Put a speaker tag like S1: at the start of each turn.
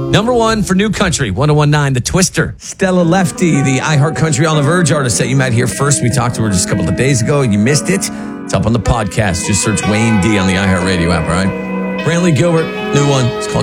S1: Number 1 for New Country, 1019, The Twister. Stella Lefty, the iHeart Country on the Verge artist that you met here first. We talked to her just a couple of days ago. You missed it. It's up on the podcast. Just search Wayne D on the iHeart Radio app, all right? Brantley Gilbert, new one. It's called